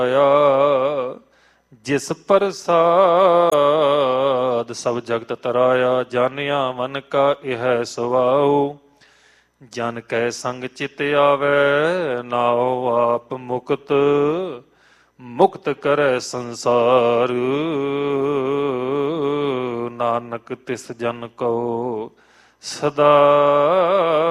ਜਿਸ ਪ੍ਰਸਾਦ ਸਭ ਜਗਤ ਤਰਾਇਆ। ਜਾਨਿਆ ਮਨ ਕਾ ਇਹ ਸੁਭਾਉ ਜਨ ਕੈ ਸੰਗ ਚਿਤ ਆਵੈ। ਨਾਉ ਆਪ ਮੁਕਤ ਮੁਕਤ ਕਰੈ ਸੰਸਾਰ। ਨਾਨਕ ਤਿਸ ਜਨ ਕੋ ਸਦਾ